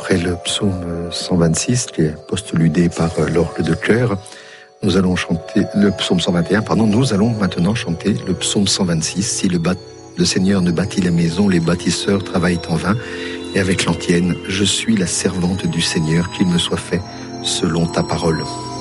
Après le psaume 126, qui est postuludé par l'orgue de chœur, nous allons chanter le psaume 121, nous allons maintenant chanter le psaume 126. Si le Seigneur ne bâtit la maison, les bâtisseurs travaillent en vain. Et avec l'antienne, je suis la servante du Seigneur, qu'il me soit fait selon ta parole.